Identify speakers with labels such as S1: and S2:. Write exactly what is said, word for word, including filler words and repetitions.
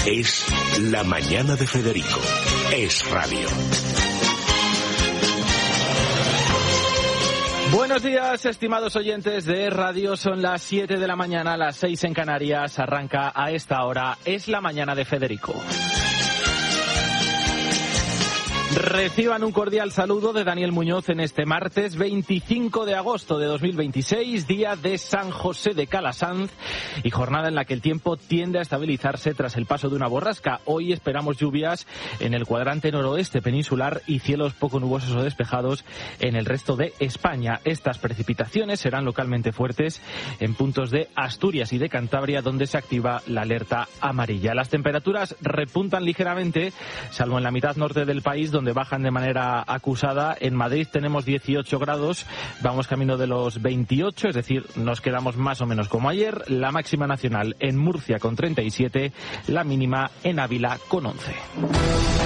S1: Es La Mañana de Federico. Es radio.
S2: Buenos días, estimados oyentes de radio. Son las siete de la mañana, las seis en Canarias. Arranca a esta hora Es la Mañana de Federico. Reciban un cordial saludo de Daniel Muñoz en este martes veinticinco de agosto de dos mil veintiséis, día de San José de Calasanz y jornada en la que el tiempo tiende a estabilizarse tras el paso de una borrasca. Hoy esperamos lluvias en el cuadrante noroeste peninsular y cielos poco nubosos o despejados en el resto de España. Estas precipitaciones serán localmente fuertes en puntos de Asturias y de Cantabria, donde se activa la alerta amarilla. Las temperaturas repuntan ligeramente, salvo en la mitad norte del país, donde bajan de manera acusada. En Madrid tenemos dieciocho grados, vamos camino de los veintiocho, es decir, nos quedamos más o menos como ayer. La máxima nacional en Murcia con treinta y siete, la mínima en Ávila con once.